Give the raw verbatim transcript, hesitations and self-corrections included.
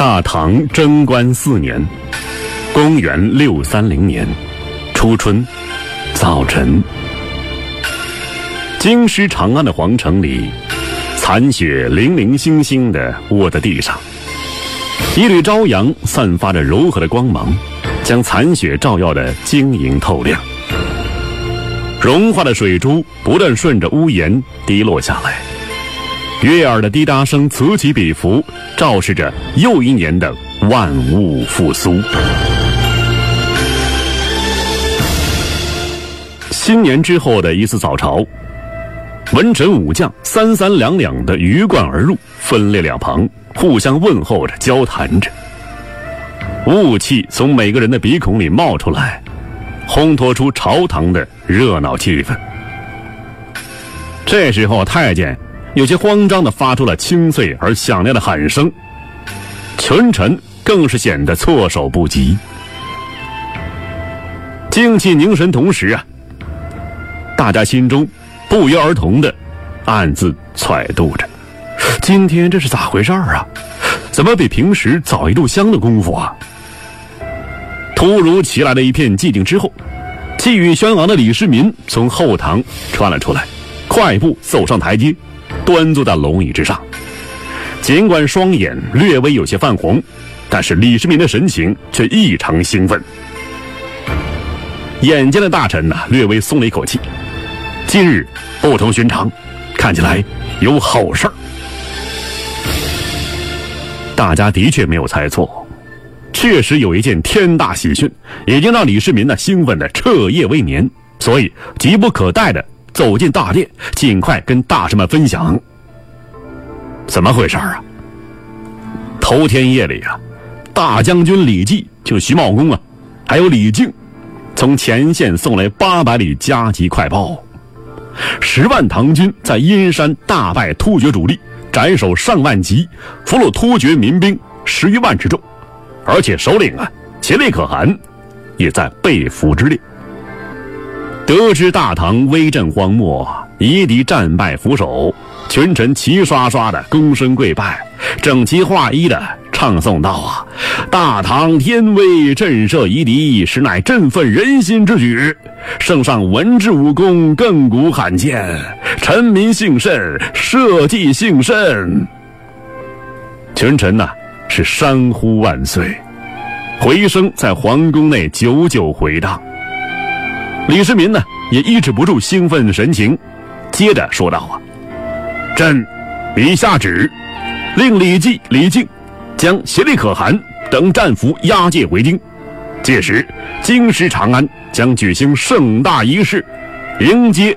大唐贞观四年，公元六三零年初春早晨，京师长安的皇城里，残雪零零星星地卧在地上，一缕朝阳散发着柔和的光芒，将残雪照耀得晶莹透亮。融化的水珠不断顺着屋檐滴落下来，悦耳的滴答声此起彼伏，昭示着又一年的万物复苏。新年之后的一次早朝，文臣武将三三两两的鱼贯而入，分列两旁，互相问候着，交谈着。雾气从每个人的鼻孔里冒出来，烘托出朝堂的热闹气氛。这时候太监有些慌张地发出了清脆而响亮的喊声，群臣更是显得措手不及。静气凝神同时啊，大家心中不约而同地暗自揣度着，今天这是咋回事啊？怎么比平时早一炷香的功夫啊？突如其来的一片寂静之后，气宇轩昂的李世民从后堂穿了出来，快步走上台阶，端坐在龙椅之上。尽管双眼略微有些泛红，但是李世民的神情却异常兴奋。眼尖的大臣呢、啊，略微松了一口气，今日不同寻常，看起来有好事儿。大家的确没有猜错，确实有一件天大喜讯，已经让李世民呢兴奋的彻夜未眠，所以急不可待的走进大殿，尽快跟大臣们分享。怎么回事啊？头天夜里啊，大将军李绩就徐茂公啊，还有李靖，从前线送来八百里加急快报，十万唐军在阴山大败突厥主力，斩首上万级，俘虏突厥民兵十余万之众，而且首领啊颉利可汗也在被俘之列。得知大唐威震荒漠，夷狄战败俘首，群臣齐刷刷的躬身跪拜，整齐划一的唱诵道啊：大唐天威，震慑夷狄，实乃振奋人心之举，圣上文治武功，亘古罕见，臣民幸甚，社稷幸甚。群臣呢、啊、是山呼万岁，回声在皇宫内久久回荡。李世民呢也抑制不住兴奋神情，接着说道啊：朕已下旨，令李绩、李靖将颉利可汗等战俘押解回京，届时京师长安将举行盛大仪式，迎接